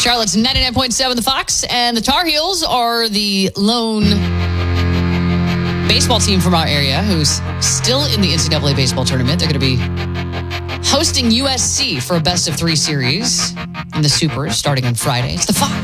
Charlotte's 99.7 The Fox, and the Tar Heels are the lone baseball team from our area who's still in the NCAA baseball tournament. They're going to be hosting USC for a best-of-3 series in the Supers starting on Friday. It's the Fox.